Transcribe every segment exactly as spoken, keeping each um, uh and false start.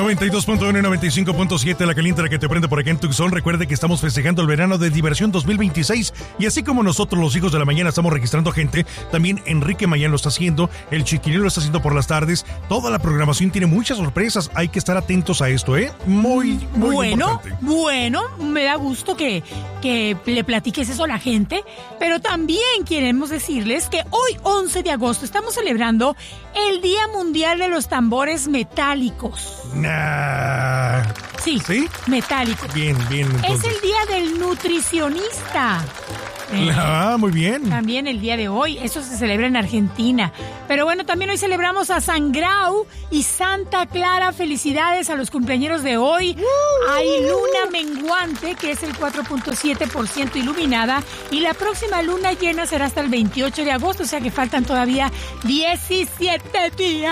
noventa y dos punto uno y noventa y cinco punto siete, la caliente, la que te prende por acá en Tucson. Recuerde que estamos festejando el verano de diversión dos mil veintiséis y así como nosotros los hijos de la mañana estamos registrando gente, también Enrique Mayán lo está haciendo, el Chiquilín lo está haciendo por las tardes. Toda la programación tiene muchas sorpresas, hay que estar atentos a esto, ¿eh? Muy, muy bueno, importante. Bueno, me da gusto que, que le platiques eso a la gente, pero también queremos decirles que hoy, once de agosto, estamos celebrando el Día Mundial de los Tambores Metálicos. Nah. Sí, ¿Sí? metálico. Bien, bien. Entonces. Es el día del nutricionista. Eh, Ah, muy bien. También el día de hoy, eso se celebra en Argentina. Pero bueno, también hoy celebramos a San Grau y Santa Clara. Felicidades a los cumpleañeros de hoy. Uh, Hay luna menguante, que es el cuatro punto siete por ciento iluminada. Y la próxima luna llena será hasta el veintiocho de agosto, o sea que faltan todavía diecisiete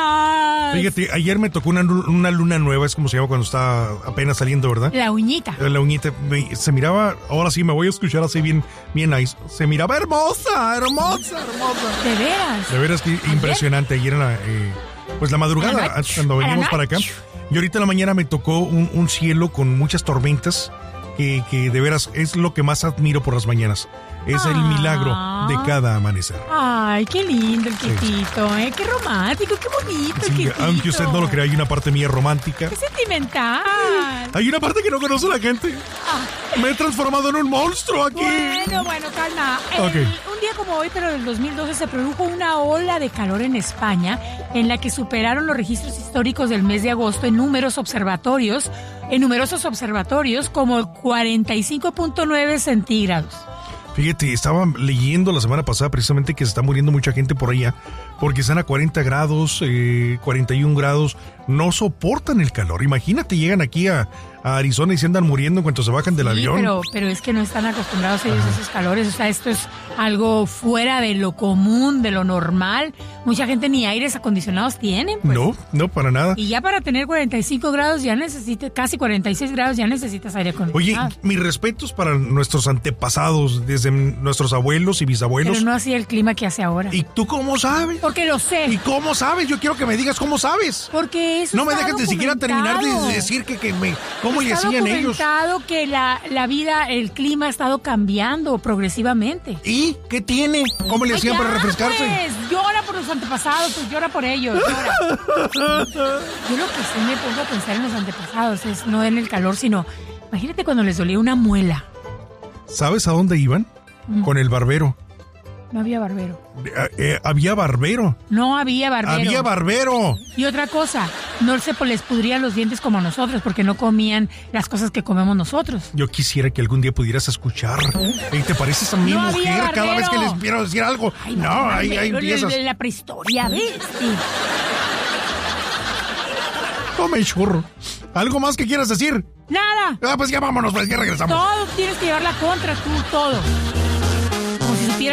días. Fíjate, ayer me tocó una, una luna nueva, es como se llama cuando está apenas saliendo, ¿verdad? La uñita. La uñita, me- se miraba, ahora sí me voy a escuchar así bien, bien nice. Se miraba hermosa, hermosa, hermosa. ¿De veras? De veras que impresionante. Ayer en la, eh, pues la madrugada, A la noche. cuando A la venimos para acá. noche. Y ahorita en la mañana me tocó un, un cielo con muchas tormentas, que, que de veras es lo que más admiro por las mañanas. Es el Ah. milagro de cada amanecer. Ay, qué lindo el Quitito, ¿eh? Qué romántico, qué bonito el Sí, Quitito. aunque usted no lo crea, hay una parte mía romántica. Qué sentimental. Hay una parte que no conoce la gente. Me he transformado en un monstruo aquí. Bueno, bueno, calma. El- Ok. Un día como hoy, pero del dos mil doce, se produjo una ola de calor en España en la que superaron los registros históricos del mes de agosto en números observatorios, en numerosos observatorios, como cuarenta y cinco punto nueve centígrados. Fíjate, estaba leyendo la semana pasada precisamente que se está muriendo mucha gente por allá porque están a cuarenta grados, eh, cuarenta y un grados, no soportan el calor. Imagínate, llegan aquí a, a Arizona y se andan muriendo en cuanto se bajan del Sí, avión. Pero, pero es que no están acostumbrados ellos a esos calores. O sea, esto es algo fuera de lo común, de lo normal. Mucha gente ni aires acondicionados tienen. Pues. No, no, para nada. Y ya para tener cuarenta y cinco grados ya necesitas, casi cuarenta y seis grados ya necesitas aire Oye, acondicionado. mis respetos para nuestros antepasados, desde nuestros abuelos y bisabuelos. Pero no hacía el clima que hace ahora. ¿Y tú cómo sabes? Porque lo ¿Y sé. cómo sabes? Yo quiero que me digas cómo sabes. Porque eso No me está dejes ni siquiera terminar de documentado. decir que, que me, cómo le Está hacían ellos. documentado que la, la vida, el clima ha estado cambiando progresivamente. ¿Y qué tiene? ¿Cómo le Ay, hacían ya, para refrescarse? Pues, llora por los antepasados, pues llora por ellos, llora. Yo lo que sí me pongo a pensar en los antepasados es no en el calor, sino imagínate cuando les dolía una muela. ¿Sabes a dónde iban? Mm. Con el barbero. No había barbero. Eh, eh, había barbero. No había barbero. Había barbero. Y otra cosa, no se pues, les pudrían los dientes como a nosotros, porque no comían las cosas que comemos nosotros. Yo quisiera que algún día pudieras escuchar. Ey, ¿te pareces a mi No mujer había cada vez que barbero. les quiero decir algo? Ay, no, ahí, ahí barbero, empiezas. de la prehistoria, ¿ves? Sí. Come churro. ¿Algo más que quieras decir? Nada. Ah, pues ya vámonos, pues ya regresamos. Todo tienes que llevar la contra tú, todo.